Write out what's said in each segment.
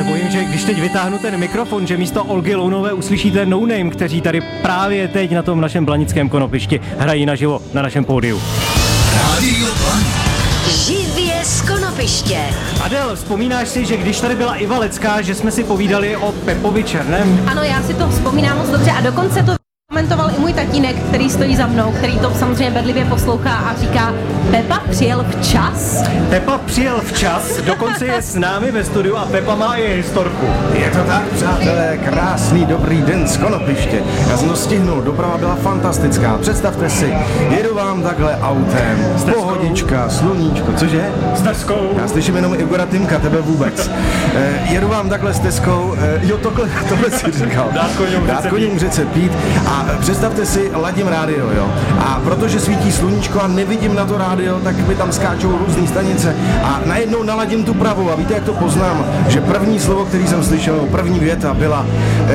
se bojím, že když teď vytáhnu ten mikrofon, že místo Olgy Lounové uslyšíte No Name, kteří tady právě teď na tom našem blanickém konopišti hrají naživo na našem pódiu. Rádio Blaník. Živě z konopiště. Adel, vzpomínáš si, že když tady byla Iva Lecká, že jsme si povídali o Pepovi Černém? Ano, já si to vzpomínám moc dobře a dokonce to komentoval i můj tatínek, který stojí za mnou, který to samozřejmě bedlivě poslouchá a říká: Pepa přijel včas? Pepa přijel včas, dokonce je s námi ve studiu a Pepa má i historku. Je to tak, přátelé, krásný dobrý den z konopiště. Já jsem to stihnul, doprava byla fantastická. Představte si, jedu vám takhle autem, pohodička, sluníčko, cože? S Teskou. Já slyším jenom Igora Tymka, tebe vůbec. Jedu vám takhle s Teskou, jo, tohle si říkal. Dát koním řece pít. A představte si, ladím rádio, jo. A protože svítí sluníčko a nevidím na to rádio, tak mi tam skáčou různý stanice. A najednou naladím tu pravou a víte, jak to poznám? Že první slovo, který jsem slyšel, první věta byla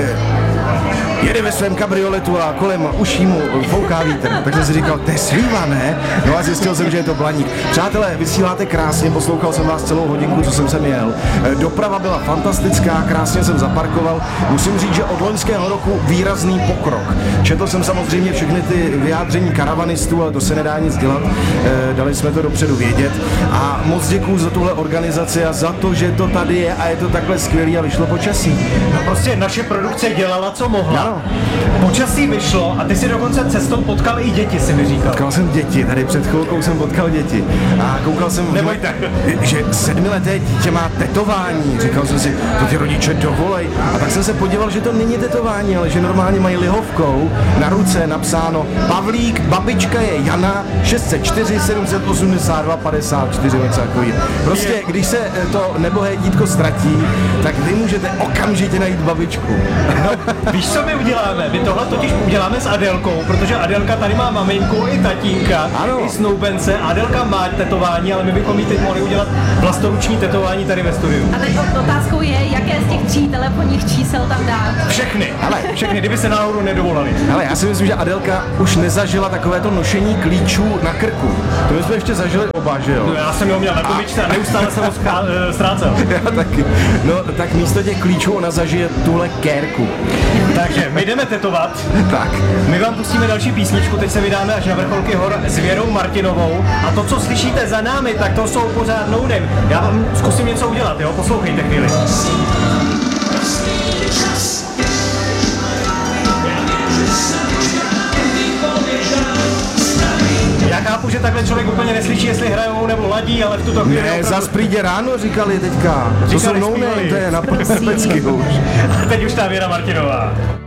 jede ve svém kabrioletu a kolem uší mu fouká vítr. Tak jsem si říkal, to je Sliva, ne? No a zjistil jsem, že je to Blaník. Přátelé, vysíláte krásně, poslouchal jsem vás celou hodinku, co jsem sem jel. Doprava byla fantastická, krásně jsem zaparkoval. Musím říct, že od loňského roku výrazný pokrok. Četl jsem samozřejmě všechny ty vyjádření karavanistů, ale to se nedá nic dělat. Dali jsme to dopředu vědět. A moc děkuju za tuhle organizaci a za to, že to tady je a je to takhle skvělý a vyšlo počasí. No prostě naše produkce dělala, co mohla. Ano. Počasí vyšlo a ty si dokonce cestou potkal i děti, si mi říkal. Potkal jsem děti, tady před chvilkou jsem potkal děti. A koukal jsem, Nebojte. že 7leté dítě má tetování. Říkal jsem si, to ty rodiče dovolej. A tak jsem se podíval, že to není tetování, ale že normálně mají lihovkou na ruce napsáno Pavlík, babička je Jana, 604 782 54, něco takový. Prostě, když se to nebohé dítko ztratí, tak vy můžete okamžitě najít babičku. No, víš, co my uděláme? My tohle totiž uděláme s Adelkou, protože Adelka tady má maminku i tatínka, ano. I snoubence. Adelka má tetování, ale my bychom jí teď mohli udělat vlastoruční tetování tady ve studiu. A teď otázkou je, jaké z těch 3 telefonních čísel tam dát. Všechny, ale všechny, kdyby se náhodou nedovolali. Ale já si myslím, že Adelka už nezažila takovéto nošení klíčů na krku. To my jsme ještě zažili oba, že jo? No, já jsem ho měl na komičce a neustále jsem ho ztrácel. Já taky. No, tak místo těch klíčů ona zažije tuhle kérku. Takže my jdeme tetovat. Tak. My vám pustíme další písničku, teď se vydáme až na vrcholky hor s Věrou Martinovou. A to, co slyšíte za námi, tak to jsou pořád No Name. Já vám zkusím něco udělat, jo? Poslouchejte chvíli. Já chápu, že takhle člověk úplně neslyší, jestli hrajou nebo ladí, ale v tuto chvíli Ne, opravdu... zas přijde ráno, říkali teďka. To jsou Říkali, No Name, zpívali. to je na pecky už. A teď už ta Věra Martinová.